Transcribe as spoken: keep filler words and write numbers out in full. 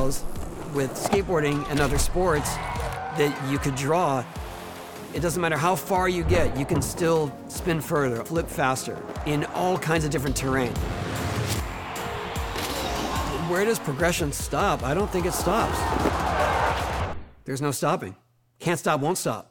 parallels with skateboarding and other sports that you could draw. It doesn't matter how far you get, you can still spin further, flip faster, in all kinds of different terrain. Where does progression stop? I don't think it stops. There's no stopping. Can't stop, won't stop.